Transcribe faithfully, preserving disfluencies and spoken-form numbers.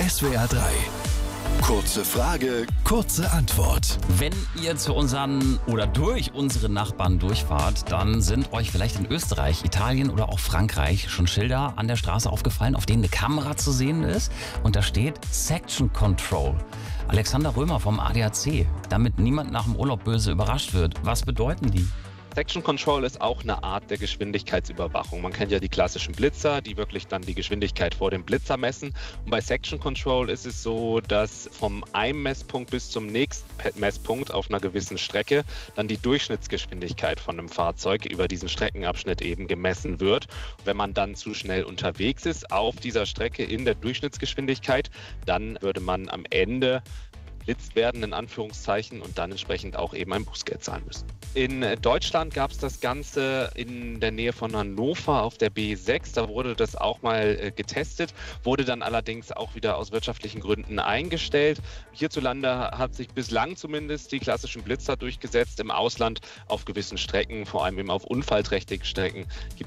S W R drei. Kurze Frage, kurze Antwort. Wenn ihr zu unseren oder durch unsere Nachbarn durchfahrt, dann sind euch vielleicht in Österreich, Italien oder auch Frankreich schon Schilder an der Straße aufgefallen, auf denen eine Kamera zu sehen ist. Und da steht Section Control. Alexander Römer vom A D A C, damit niemand nach dem Urlaub böse überrascht wird. Was bedeuten die? Section Control ist auch eine Art der Geschwindigkeitsüberwachung. Man kennt ja die klassischen Blitzer, die wirklich dann die Geschwindigkeit vor dem Blitzer messen. Und bei Section Control ist es so, dass vom einen Messpunkt bis zum nächsten Messpunkt auf einer gewissen Strecke dann die Durchschnittsgeschwindigkeit von einem Fahrzeug über diesen Streckenabschnitt eben gemessen wird. Wenn man dann zu schnell unterwegs ist auf dieser Strecke in der Durchschnittsgeschwindigkeit, dann würde man am Ende blitzt werden, in Anführungszeichen, und dann entsprechend auch eben ein Bußgeld zahlen müssen. In Deutschland gab es das Ganze in der Nähe von Hannover auf der B sechs. Da wurde das auch mal getestet, wurde dann allerdings auch wieder aus wirtschaftlichen Gründen eingestellt. Hierzulande hat sich bislang zumindest die klassischen Blitzer durchgesetzt. Im Ausland auf gewissen Strecken, vor allem eben auf unfallträchtigen Strecken, gibt